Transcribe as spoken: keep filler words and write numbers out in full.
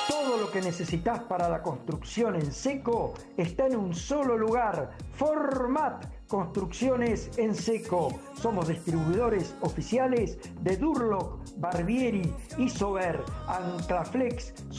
Todo lo que necesitas para la construcción en seco está en un solo lugar. Format Construcciones en Seco. Somos distribuidores oficiales de Durlock, Barbieri, Isover, Anclaflex,